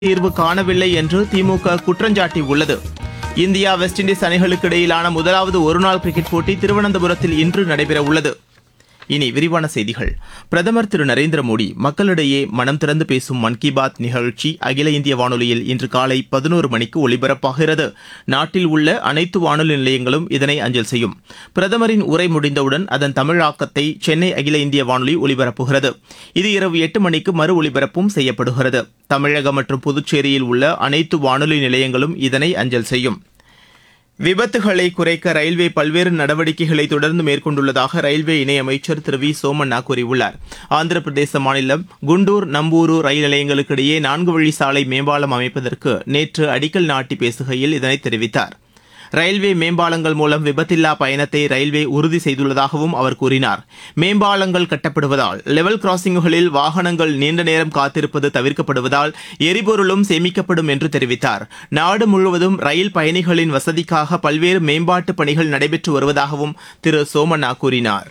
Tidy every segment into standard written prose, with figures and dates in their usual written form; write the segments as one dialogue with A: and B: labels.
A: தீர்வு காணவில்லை என்று திமுக குற்றஞ்சாட்டியுள்ளது. இந்தியா வெஸ்ட் இண்டீஸ் அணிகளுக்கு இடையிலான முதலாவது ஒருநாள் கிரிக்கெட் போட்டி திருவனந்தபுரத்தில் இன்று நடைபெறவுள்ளது. இனி விரிவான செய்திகள். பிரதமர் திரு நரேந்திர மோடி மக்களிடையே மனம் திறந்து பேசும் மன் கி பாத் நிகழ்ச்சி அகில இந்திய வானொலியில் இன்று காலை 11 மணிக்கு ஒலிபரப்பாகிறது. நாட்டில் உள்ள அனைத்து வானொலி நிலையங்களும் இதனை அஞ்சல் செய்யும். பிரதமரின் உரை முடிந்தவுடன் அதன் தமிழாக்கத்தை சென்னை அகில இந்திய வானொலி ஒலிபரப்புகிறது. இது இரவு 8 மணிக்கு மறு ஒலிபரப்பும் செய்யப்படுகிறது. தமிழகம் மற்றும் புதுச்சேரியில் உள்ள அனைத்து வானொலி நிலையங்களும் இதனை அஞ்சல் செய்யும். விபத்துகளை குறைக்க ரயில்வே பல்வேறு நடவடிக்கைகளை தொடர்ந்து மேற்கொண்டுள்ளதாக ரயில்வே இணையமைச்சர் திரு வி சோமண்ணா கூறியுள்ளார். ஆந்திர பிரதேச மாநிலம் குண்டூர் நம்பூரு ரயில் நிலையங்களுக்கு இடையே 4 வழி சாலை மேம்பாலம் அமைப்பதற்கு நேற்று அடிக்கல் நாட்டி பேசுகையில் இதனை தெரிவித்தார். ரயில்வே மேம்பாலங்கள் மூலம் விபத்தில்லா பயணத்தை ரயில்வே உறுதி செய்துள்ளதாகவும் அவர் கூறினார். மேம்பாலங்கள் கட்டப்படுவதால் லெவல் கிராசிங்குகளில் வாகனங்கள் நீண்ட நேரம் காத்திருப்பது தவிர்க்கப்படுவதால் எரிபொருளும் சேமிக்கப்படும் என்று தெரிவித்தார். நாடு முழுவதும் ரயில் பயணிகளின் வசதிக்காக பல்வேறு மேம்பாட்டு பணிகள் நடைபெற்று வருவதாகவும் திரு சோமண்ணா கூறினார்.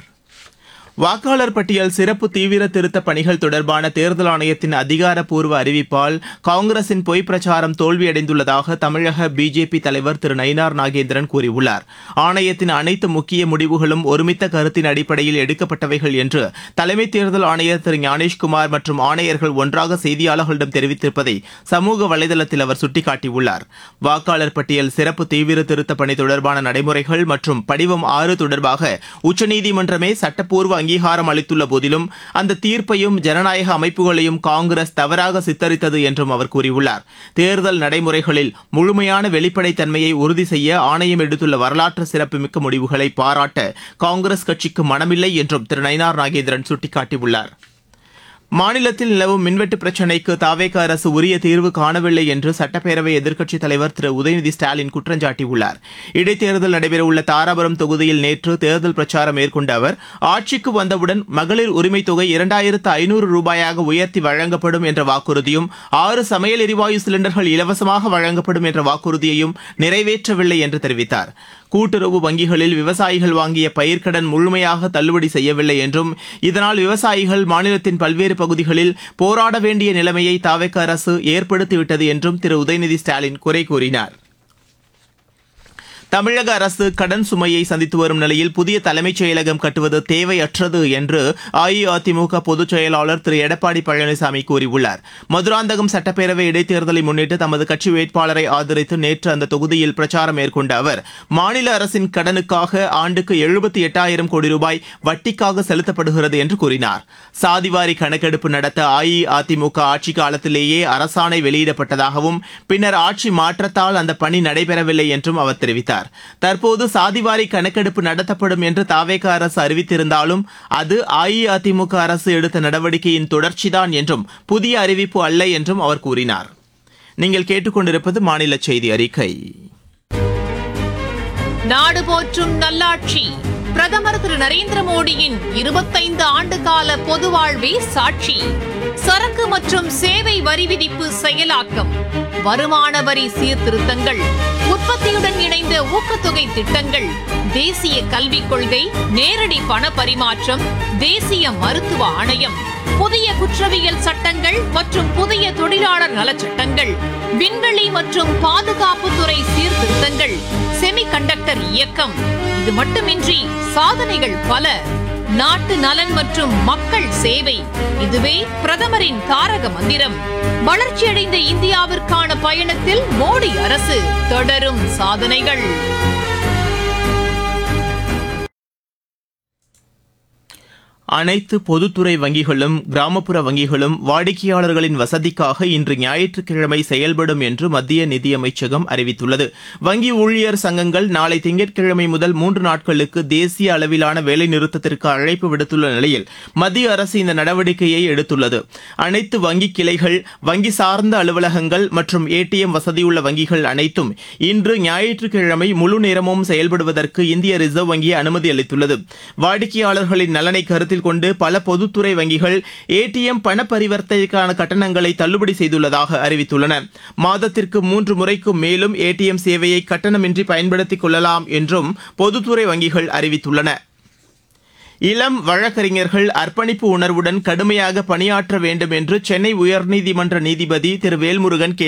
A: வாக்காளர் பட்டியல் சிறப்பு தீவிர திருத்த பணிகள் தொடர்பான தேர்தல் ஆணையத்தின் அதிகாரப்பூர்வ அறிவிப்பால் காங்கிரசின் பொய் பிரச்சாரம் தோல்வியடைந்துள்ளதாக தமிழக பிஜேபி தலைவர் திரு நயினார் நாகேந்திரன் கூறியுள்ளார். ஆணையத்தின் அனைத்து முக்கிய முடிவுகளும் ஒருமித்த கருத்தின் அடிப்படையில் எடுக்கப்பட்டவைகள் என்று தலைமை தேர்தல் ஆணையர் திரு ஞானேஷ்குமார் மற்றும் ஆணையர்கள் ஒன்றாக செய்தியாளர்களிடம் தெரிவித்திருப்பதை சமூக வலைதளத்தில் அவர் சுட்டிக்காட்டியுள்ளார். வாக்காளர் பட்டியல் சிறப்பு தீவிர திருத்த பணி தொடர்பான நடைமுறைகள் மற்றும் படிவம் 6 தொடர்பாக உச்சநீதிமன்றமே சட்டப்பூர்வ அங்கீகாரம் அளித்துள்ள போதிலும் அந்த தீர்ப்பையும் ஜனநாயக அமைப்புகளையும் காங்கிரஸ் தவறாக சித்தரித்தது என்றும் அவர் கூறியுள்ளார். தேர்தல் நடைமுறைகளில் முழுமையான வெளிப்படைத்தன்மையை உறுதி செய்ய ஆணையம் எடுத்துள்ள வரலாற்று சிறப்புமிக்க முடிவுகளை பாராட்ட காங்கிரஸ் கட்சிக்கு மனமில்லை என்றும் திரு நயினார் நாகேந்திரன் சுட்டிக்காட்டியுள்ளார். மாநிலத்தில் நிலவும் மின்வெட்டு பிரச்சினைக்கு தவேக அரசு உரிய தீர்வு காணவில்லை என்று சட்டப்பேரவை எதிர்க்கட்சித் தலைவர் திரு உதயநிதி ஸ்டாலின் குற்றஞ்சாட்டியுள்ளார். இடைத்தேர்தல் நடைபெறவுள்ள தாராபுரம் தொகுதியில் நேற்று தேர்தல் பிரச்சாரம் மேற்கொண்ட அவர் ஆட்சிக்கு வந்தவுடன் மகளிர் உரிமைத் தொகை 2500 ரூபாயாக உயர்த்தி வழங்கப்படும் என்ற வாக்குறுதியும் 6 சமையல் எரிவாயு சிலிண்டர்கள் இலவசமாக வழங்கப்படும் என்ற வாக்குறுதியையும் நிறைவேற்றவில்லை என்று தெரிவித்தார். கூட்டுறவு வங்கிகளில் விவசாயிகள் வாங்கிய பயிர்க்கடன் முழுமையாக தள்ளுபடி செய்யவில்லை என்றும் இதனால் விவசாயிகள் மாநிலத்தின் பல்வேறு பகுதிகளில் போராட வேண்டிய நிலைமையை தவேக அரசு ஏற்படுத்திவிட்டது என்றும் திரு உதயநிதி ஸ்டாலின் குறை கூறினார். தமிழக அரசு கடன் சுமையை சந்தித்து வரும் நிலையில் புதிய தலைமைச் செயலகம் கட்டுவது தேவையற்றது என்று அஇஅதிமுக பொதுச் செயலாளர் திரு எடப்பாடி பழனிசாமி கூறியுள்ளார். மதுராந்தகம் சட்டப்பேரவை இடைத்தேர்தலை முன்னிட்டு தமது கட்சி வேட்பாளரை ஆதரித்து நேற்று அந்த தொகுதியில் பிரச்சாரம் மேற்கொண்ட அவர் மாநில அரசின் கடனுக்காக ஆண்டுக்கு 78,000 கோடி ரூபாய் வட்டிக்காக செலுத்தப்படுகிறது என்று கூறினார். சாதிவாரி கணக்கெடுப்பு நடத்த அஇஅதிமுக ஆட்சி காலத்திலேயே அரசாணை வெளியிடப்பட்டதாகவும் பின்னர் ஆட்சி மாற்றத்தால் அந்த பணி நடைபெறவில்லை என்றும் அவர் தெரிவித்தார். தற்போது சாதிவாரி கணக்கெடுப்பு நடத்தப்படும் என்று தவேக அரசு அறிவித்திருந்தாலும் அது அஇஅதிமுக அரசு எடுத்த நடவடிக்கையின் தொடர்ச்சிதான் என்றும் புதிய அறிவிப்பு அல்ல என்றும் அவர் கூறினார். நீங்கள் கேட்டுக்கொண்டிருப்பது மாநில செய்தி அறிக்கை.
B: நாடு போற்றும் நல்லாட்சி பிரதமர் திரு நரேந்திர மோடியின் 25 ஆண்டு கால பொது வாழ்வே சாட்சி. சரக்கு மற்றும் சேவை வரி விதிப்பு செயலாக்கம், வருமான வரி சீர்திருத்தங்கள், உற்பத்தியுடன் இணைந்த ஊக்கத்தொகை திட்டங்கள், தேசிய கல்விக் கொள்கை, நேரடி பண பரிமாற்றம், தேசிய மருத்துவ ஆணையம், புதிய குற்றவியல் சட்டங்கள் மற்றும் புதிய தொழிலாளர் நலச்சட்டங்கள், விண்வெளி மற்றும் பாதுகாப்புத்துறை சீர்திருத்தங்கள், செமிகண்டக்டர் இயக்கம். இது மட்டுமின்றி சாதனைகள் பல. நாட்டு நலன் மற்றும் மக்கள் சேவை, இதுவே பிரதமரின் தாரக மந்திரம். வளர்ச்சியடைந்த இந்தியாவிற்கான பயணத்தில் மோடி அரசு, தொடரும் சாதனைகள்.
A: அனைத்து பொதுத்துறை வங்கிகளும் கிராமப்புற வங்கிகளும் வாடிக்கையாளர்களின் வசதிக்காக இன்று ஞாயிற்றுக்கிழமை செயல்படும் என்று மத்திய நிதியமைச்சகம் அறிவித்துள்ளது. வங்கி ஊழியர் சங்கங்கள் நாளை திங்கட்கிழமை முதல் 3 நாட்களுக்கு தேசிய அளவிலான வேலைநிறுத்தத்திற்கு அழைப்பு விடுத்துள்ள நிலையில் மத்திய அரசு இந்த நடவடிக்கையை எடுத்துள்ளது. அனைத்து வங்கி கிளைகள், வங்கி சார்ந்த அலுவலகங்கள் மற்றும் ஏடிஎம் வசதியுள்ள வங்கிகள் அனைத்தும் இன்று ஞாயிற்றுக்கிழமை முழு நேரமும் செயல்படுவதற்கு இந்திய ரிசர்வ் வங்கி அனுமதி அளித்துள்ளது. வாடிக்கையாளர்களின் நலனை கருத்தில் கொண்டு பல பொதுத்துறை வங்கிகள் ஏடிஎம் பண பரிவர்த்தனைக்கான கட்டணங்களை தள்ளுபடி செய்துள்ளதாக அறிவித்துள்ளன. மாதத்திற்கு 3 முறைக்கும் மேலும் ஏடிஎம் சேவையை கட்டணமின்றி பயன்படுத்திக் கொள்ளலாம் என்றும் பொதுத்துறை வங்கிகள் அறிவித்துள்ளன. இளம் வழக்கறிஞர்கள் அர்ப்பணிப்பு உணர்வுடன் கடுமையாக பணியாற்ற வேண்டும் என்று சென்னை உயர்நீதிமன்ற நீதிபதி திரு வேல்முருகன்